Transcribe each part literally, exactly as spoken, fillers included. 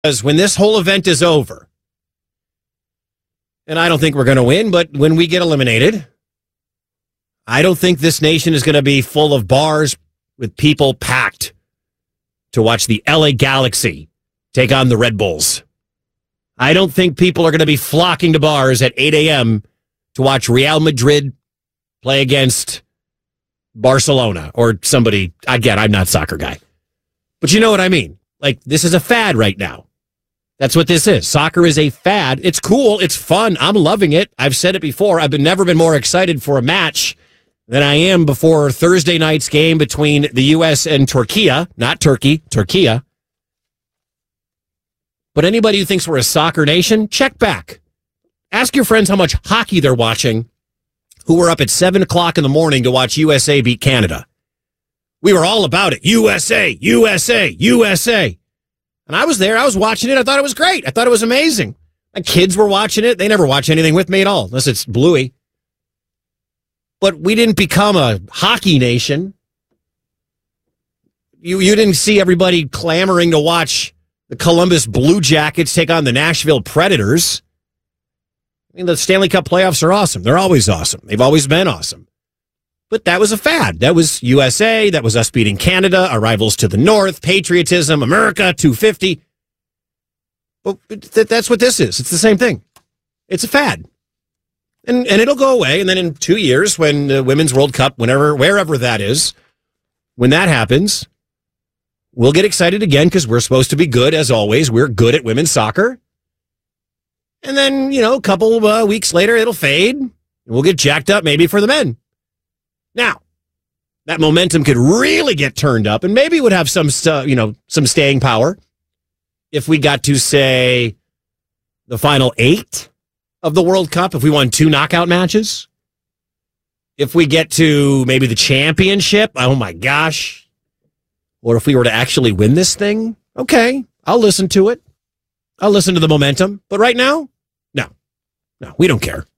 Because when this whole event is over, and I don't think we're going to win, but when we get eliminated, I don't think this nation is going to be full of bars with people packed to watch the L A Galaxy take on the Red Bulls. I don't think people are going to be flocking to bars at eight a.m. to watch Real Madrid play against Barcelona or somebody. Again, I'm not a soccer guy. But you know what I mean? Like, this is a fad right now. That's what this is. Soccer is a fad. It's cool. It's fun. I'm loving it. I've said it before. I've been, never been more excited for a match than I am before Thursday night's game between the U S and Turkey. Not Turkey, Turkey. But anybody who thinks we're a soccer nation, check back. Ask your friends how much hockey they're watching who were up at seven o'clock in the morning to watch U S A beat Canada. We were all about it. U S A, U S A, U S A. And I was there. I was watching it. I thought it was great. I thought it was amazing. My kids were watching it. They never watch anything with me at all, unless it's Bluey. But we didn't become a hockey nation. You you didn't see everybody clamoring to watch the Columbus Blue Jackets take on the Nashville Predators. I mean, the Stanley Cup playoffs are awesome. They're always awesome. They've always been awesome. But that was a fad. That was U S A. That was us beating Canada, our rivals to the north, patriotism, America, two fifty. But th- that's what this is. It's the same thing. It's a fad. And and it'll go away. And then in two years, when the Women's World Cup, whenever, wherever that is, when that happens, we'll get excited again because we're supposed to be good, as always. We're good at women's soccer. And then, you know, a couple uh, weeks later, it'll fade. And we'll get jacked up maybe for the men. Now, that momentum could really get turned up, and maybe it would have some, stu- you know, some staying power if we got to, say, the final eight of the World Cup, if we won two knockout matches. If we get to maybe the championship, oh my gosh. Or if we were to actually win this thing, okay, I'll listen to it. I'll listen to the momentum. But right now, no. No, we don't care.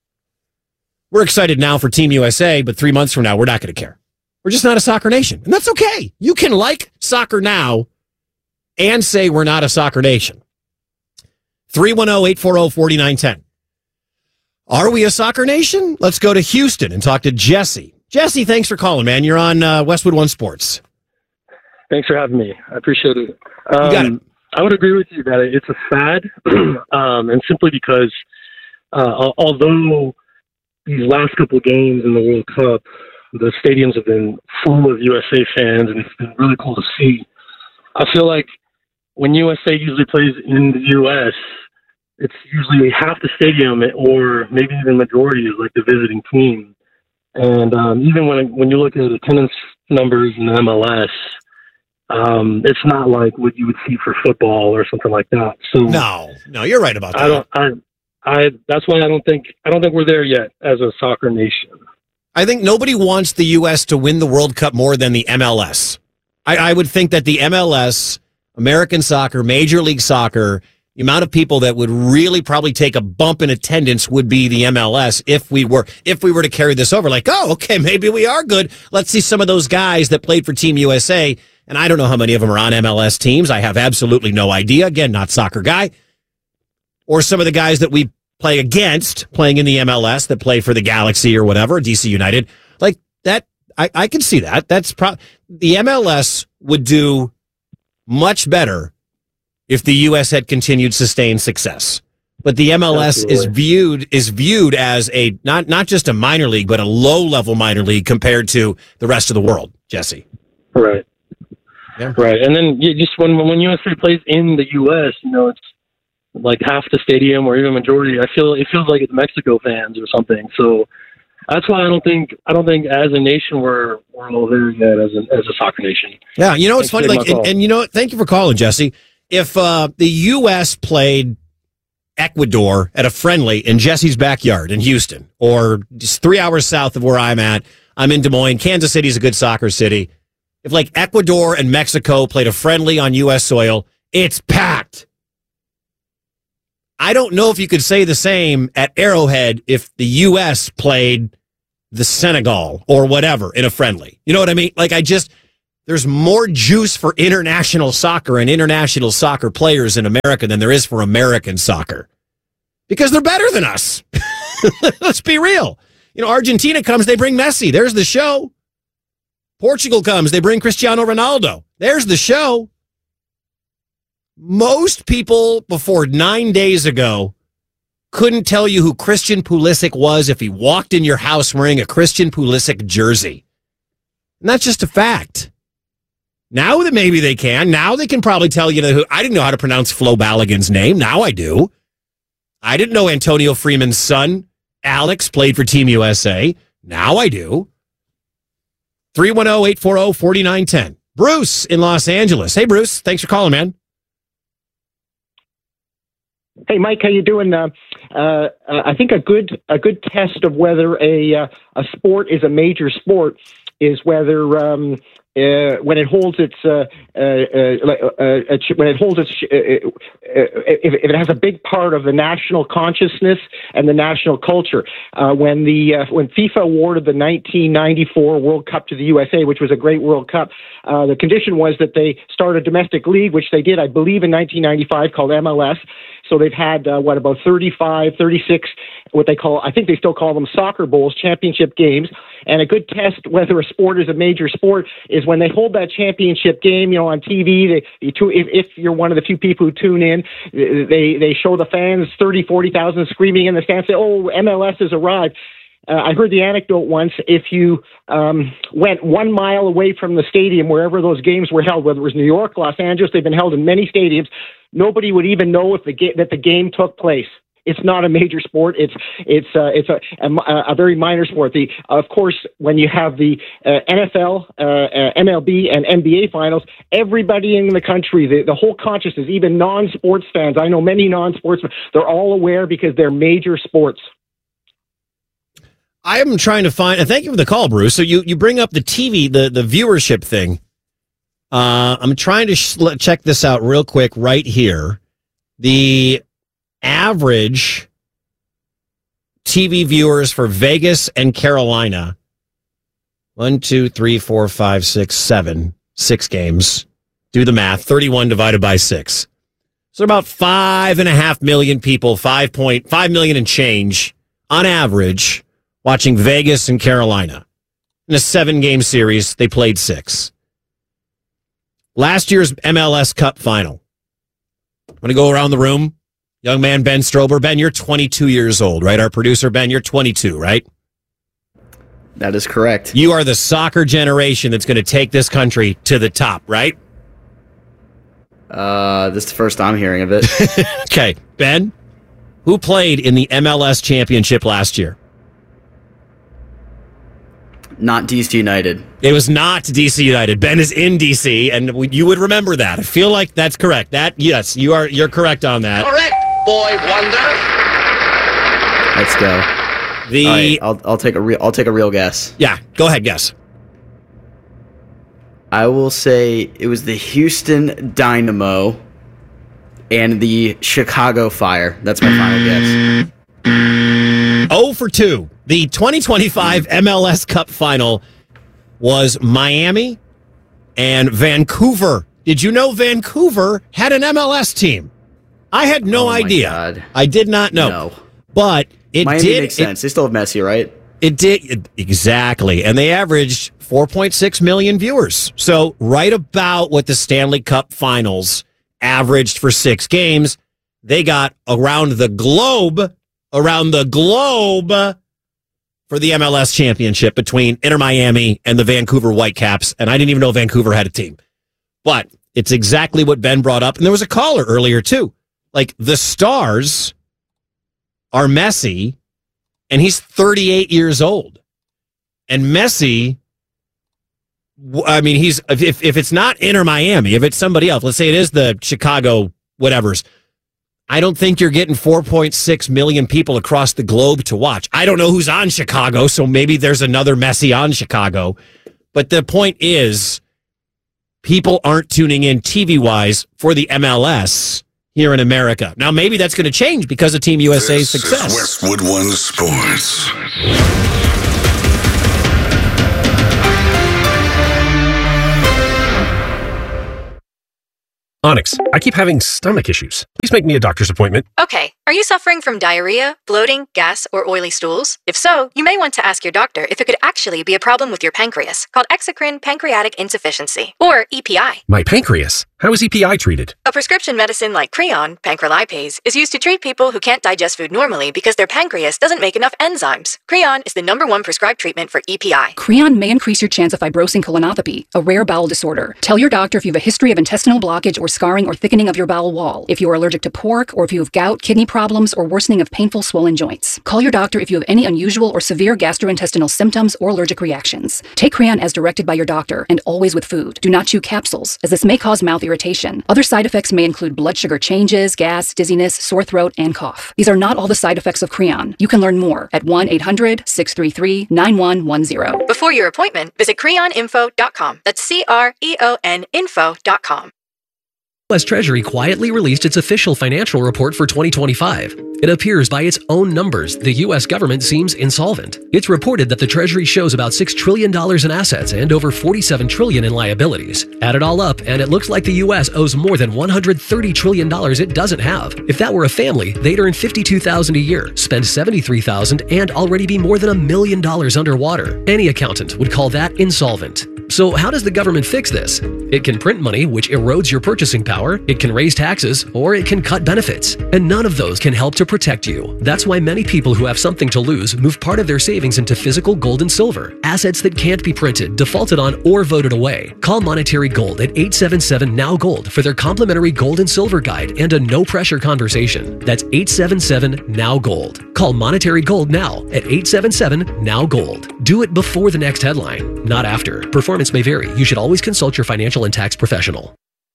We're excited now for Team U S A, but three months from now, we're not going to care. We're just not a soccer nation. And that's okay. You can like soccer now and say we're not a soccer nation. three one zero, eight four zero, four nine one zero. Are we a soccer nation? Let's go to Houston and talk to Jesse. Jesse, thanks for calling, man. You're on uh, Westwood One Sports. Thanks for having me. I appreciate it. Um, you got it. I would agree with you that it's a fad, um, and simply because uh, although these last couple of games in the World Cup, the stadiums have been full of U S A fans, and it's been really cool to see. I feel like when U S A usually plays in the U S, it's usually half the stadium, or maybe even majority, is like the visiting team. And um, even when when you look at attendance numbers in the M L S, um, it's not like what you would see for football or something like that. So no, no, you're right about that. I don't. I, I. That's why I don't think. I don't think we're there yet as a soccer nation. I think nobody wants the U S to win the World Cup more than the M L S. I, I would think that the M L S, American soccer, Major League Soccer, the amount of people that would really probably take a bump in attendance would be the M L S if we were if we were to carry this over. Like, oh, okay, maybe we are good. Let's see some of those guys that played for Team U S A. And I don't know how many of them are on M L S teams. I have absolutely no idea. Again, not soccer guy. Or some of the guys that we play against playing in the M L S that play for the Galaxy or whatever, D C United. Like that, I, I can see that. That's pro- the M L S would do much better if the U S had continued sustained success. But the M L S Absolutely. is viewed is viewed as a not not just a minor league, but a low level minor league compared to the rest of the world. Jesse, right, yeah. right, and then you just when when U S A plays in the U S, you know, it's like half the stadium or even majority. I feel it feels like it's Mexico fans or something. So that's why I don't think I don't think as a nation we're we're all there yet as a as a soccer nation. Yeah, you know it's funny. Like, and, and you know what? Thank you for calling, Jesse. If uh, the U S played Ecuador at a friendly in Jesse's backyard in Houston, or just three hours south of where I'm at, I'm in Des Moines. Kansas City's a good soccer city. If like Ecuador and Mexico played a friendly on U S soil, it's packed. I don't know if you could say the same at Arrowhead if the U S played the Senegal or whatever in a friendly. You know what I mean? Like, I just, There's more juice for international soccer and international soccer players in America than there is for American soccer. Because they're better than us. Let's be real. You know, Argentina comes, they bring Messi. There's the show. Portugal comes, they bring Cristiano Ronaldo. There's the show. Most people before nine days ago couldn't tell you who Christian Pulisic was if he walked in your house wearing a Christian Pulisic jersey. And that's just a fact. Now that maybe they can, now they can probably tell you who. I didn't know how to pronounce Flo Balogun's name. Now I do. I didn't know Antonio Freeman's son, Alex, played for Team U S A. Now I do. three one zero, eight four zero, four nine one zero. Bruce in Los Angeles. Hey, Bruce. Thanks for calling, man. Hey, Mike, how you doing? Uh, uh, I think a good a good test of whether a uh, a sport is a major sport is whether um, uh, when it holds its uh, uh, uh, uh, when it holds its uh, if, if it has a big part of the national consciousness and the national culture. Uh, when the uh, when FIFA awarded the nineteen ninety-four World Cup to the U S A, which was a great World Cup, uh, the condition was that they start a domestic league, which they did, I believe, in nineteen ninety-five, called M L S. So they've had, uh, what, about thirty-five, thirty-six, what they call, I think they still call them soccer bowls, championship games. And a good test whether a sport is a major sport is when they hold that championship game, you know, on T V. They, you tu- if, if you're one of the few people who tune in, they, they show the fans thirty, forty thousand screaming in the stands, say, oh, M L S has arrived. Uh, I heard the anecdote once, if you um, went one mile away from the stadium, wherever those games were held, whether it was New York, Los Angeles, they've been held in many stadiums, nobody would even know if the ga- that the game took place. It's not a major sport. It's it's uh, it's a, a a very minor sport. The of course, when you have the uh, N F L, uh, uh, M L B, and N B A finals, everybody in the country, the, the whole consciousness, even non-sports fans, I know many non-sports, they're all aware because they're major sports. I am trying to find, and thank you for the call, Bruce. So you, you bring up the T V, the, the viewership thing. Uh, I'm trying to sh- check this out real quick right here. The average T V viewers for Vegas and Carolina, one, two, three, four, five, six, seven, six games. Do the math, thirty-one divided by six. So about five and a half million people, five point five million and change on average, watching Vegas and Carolina. In a seven-game series, they played six. Last year's M L S Cup final. I'm going to go around the room. Young man, Ben Strober. Ben, you're twenty-two years old, right? Our producer, Ben, you're twenty-two, right? That is correct. You are the soccer generation that's going to take this country to the top, right? Uh, this is the first I'm hearing of it. Okay, Ben, who played in the M L S championship last year? Not D C United. It was not D C United. Ben is in D C, and we, you would remember that. I feel like that's correct. That yes, you are. You're correct on that. Correct, boy wonder. Let's go. The All right, I'll I'll take a real I'll take a real guess. yeah. Go ahead, guess. I will say it was the Houston Dynamo and the Chicago Fire. That's my final guess. Oh for two. The twenty twenty-five M L S Cup final was Miami and Vancouver. Did you know Vancouver had an M L S team? I had no Oh my idea. God. I did not know. No. But it Miami did makes it- sense. They still have Messi, right? It did it- exactly, and they averaged four point six million viewers. So right about what the Stanley Cup Finals averaged for six games, they got around the globe, around the globe for the M L S championship between Inter Miami and the Vancouver Whitecaps. And I didn't even know Vancouver had a team, but it's exactly what Ben brought up. And there was a caller earlier too. Like the stars are Messi, and he's thirty-eight years old. And Messi, I mean, he's if if it's not Inter Miami, if it's somebody else, let's say it is the Chicago whatevers, I don't think you're getting four point six million people across the globe to watch. I don't know who's on Chicago, so maybe there's another Messi on Chicago. But the point is, people aren't tuning in T V-wise for the M L S here in America. Now, maybe that's going to change because of Team U S A's This success. is Westwood One Sports. Onyx, I keep having stomach issues. Please make me a doctor's appointment. Okay, are you suffering from diarrhea, bloating, gas, or oily stools? If so, you may want to ask your doctor if it could actually be a problem with your pancreas, called exocrine pancreatic insufficiency, or E P I. My pancreas? How is E P I treated? A prescription medicine like Creon, pancrelipase, is used to treat people who can't digest food normally because their pancreas doesn't make enough enzymes. Creon is the number one prescribed treatment for E P I. Creon may increase your chance of fibrosing colonopathy, a rare bowel disorder. Tell your doctor if you have a history of intestinal blockage or scarring or thickening of your bowel wall, if you are allergic to pork, or if you have gout, kidney problems, or worsening of painful swollen joints. Call your doctor if you have any unusual or severe gastrointestinal symptoms or allergic reactions. Take Creon as directed by your doctor, and always with food. Do not chew capsules, as this may cause mouth irritation. Other side effects may include blood sugar changes, gas, dizziness, sore throat, and cough. These are not all the side effects of Creon. You can learn more at one eight hundred, six three three, nine one one zero. Before your appointment, visit creon info dot com. That's C R E O N info dot com. U S Treasury quietly released its official financial report for twenty twenty-five. It appears by its own numbers the U S government seems insolvent. It's reported that the Treasury shows about six trillion dollars in assets and over forty-seven trillion dollars in liabilities. Add it all up, and it looks like the U S owes more than one hundred thirty trillion dollars it doesn't have. If that were a family, they'd earn fifty-two thousand dollars a year, spend seventy-three thousand dollars, and already be more than a million dollars underwater. Any accountant would call that insolvent. So how does the government fix this? It can print money, which erodes your purchasing power, it can raise taxes, or it can cut benefits. And none of those can help to protect you. That's why many people who have something to lose move part of their savings into physical gold and silver, assets that can't be printed, defaulted on, or voted away. Call Monetary Gold at eight seven seven, N O W Gold for their complimentary gold and silver guide and a no-pressure conversation. That's eight seven seven, N O W Gold. Call Monetary Gold now at eight seven seven, N O W Gold. Do it before the next headline, not after. Performance may vary. You should always consult your financial and tax professional.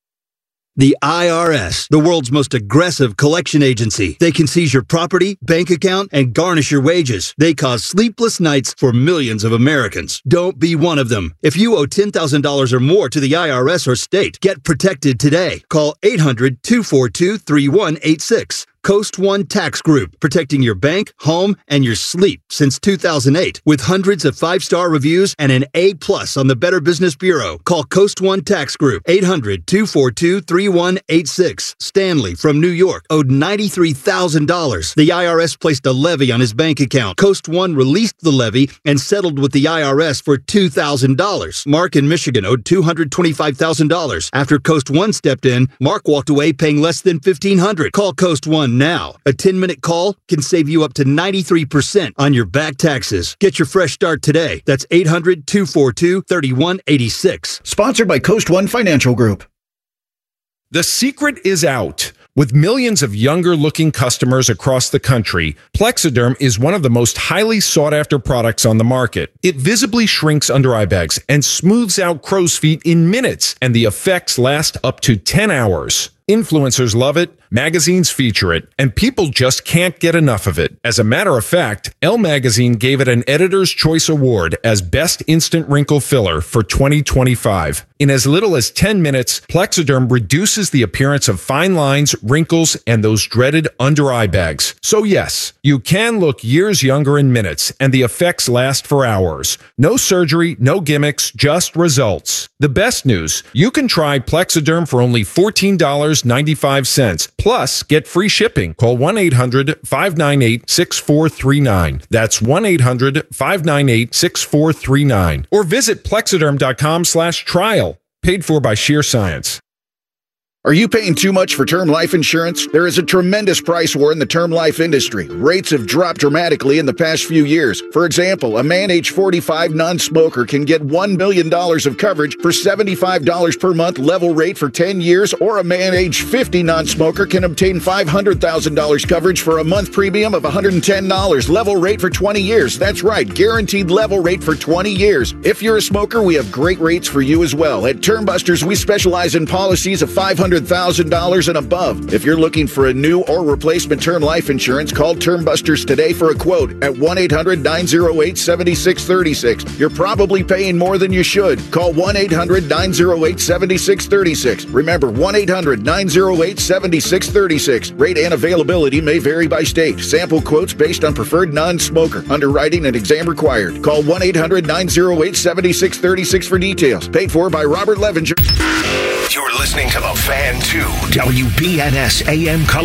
The I R S, the world's most aggressive collection agency. They can seize your property, bank account, and garnish your wages. They cause sleepless nights for millions of Americans. Don't be one of them. If you owe ten thousand dollars or more to the I R S or state, get protected today. Call eight hundred, two four two, three one eight six. Coast One Tax Group, protecting your bank, home, and your sleep since two thousand eight. With hundreds of five-star reviews and an A plus on the Better Business Bureau. Call Coast One Tax Group, eight hundred, two four two, three one eight six. Stanley from New York owed ninety-three thousand dollars. The I R S placed a levy on his bank account. Coast One released the levy and settled with the I R S for two thousand dollars. Mark in Michigan owed two hundred twenty-five thousand dollars. After Coast One stepped in, Mark walked away paying less than fifteen hundred dollars. Call Coast One now. A ten-minute call can save you up to ninety-three percent on your back taxes. Get your fresh start today. That's eight hundred, two four two, three one eight six. Sponsored by Coast One Financial Group. The secret is out. With millions of younger-looking customers across the country, Plexiderm is one of the most highly sought-after products on the market. It visibly shrinks under-eye bags and smooths out crow's feet in minutes, and the effects last up to ten hours. Influencers love it, magazines feature it, and people just can't get enough of it. As a matter of fact, Elle Magazine gave it an Editor's Choice Award as Best Instant Wrinkle Filler for twenty twenty-five. In as little as ten minutes, Plexiderm reduces the appearance of fine lines, wrinkles, and those dreaded under-eye bags. So yes, you can look years younger in minutes, and the effects last for hours. No surgery, no gimmicks, just results. The best news, you can try Plexiderm for only fourteen dollars and ninety-five cents. Plus, get free shipping. Call one eight hundred, five nine eight, six four three nine. That's one eight hundred, five nine eight, six four three nine. Or visit plexiderm.com slash trial. Paid for by Sheer Science. Are you paying too much for term life insurance? There is a tremendous price war in the term life industry. Rates have dropped dramatically in the past few years. For example, a man age forty-five non-smoker can get one million dollars of coverage for seventy-five dollars per month level rate for ten years, or a man age fifty non-smoker can obtain five hundred thousand dollars coverage for a month premium of one hundred ten dollars level rate for twenty years. That's right, guaranteed level rate for twenty years. If you're a smoker, we have great rates for you as well. At Term Busters, we specialize in policies of five hundred thousand dollars and above. If you're looking for a new or replacement term life insurance, call Term Busters today for a quote at one eight hundred, nine oh eight, seven six three six. You're probably paying more than you should. Call one eight hundred, nine oh eight, seven six three six. Remember, one eight hundred, nine oh eight, seven six three six. Rate and availability may vary by state. Sample quotes based on preferred non-smoker. Underwriting and exam required. Call one eight hundred, nine oh eight, seven six three six for details. Paid for by Robert Levenger. You're listening to The Fan two, W B N S A M Columbus.